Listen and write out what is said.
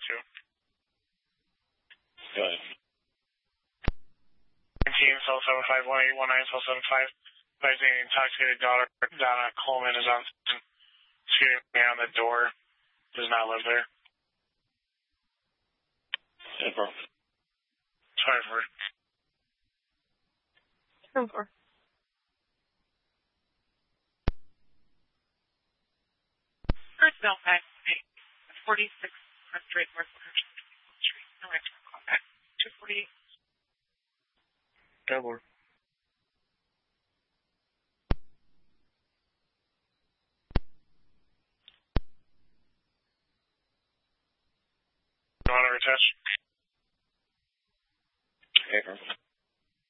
too. Go ahead. 19, cell 751-819, cell 75. Advising intoxicated daughter, Donna Coleman, is on screaming on the door. Does not live there. 10-4. 24. 10-4. Personnel 46 Street, North 124th Street. No return call back. 248. 10-4. You want to retouch? Okay,